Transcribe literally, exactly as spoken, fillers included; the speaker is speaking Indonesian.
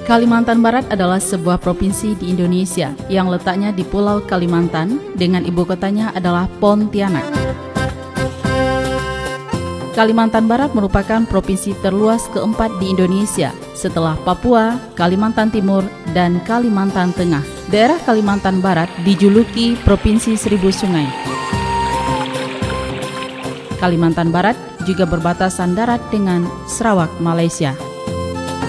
Kalimantan Barat adalah sebuah provinsi di Indonesia yang letaknya di Pulau Kalimantan dengan ibu kotanya adalah Pontianak. Kalimantan Barat merupakan provinsi terluas keempat di Indonesia setelah Papua, Kalimantan Timur, dan Kalimantan Tengah. Daerah Kalimantan Barat dijuluki Provinsi Seribu Sungai. Kalimantan Barat juga berbatasan darat dengan Sarawak, Malaysia.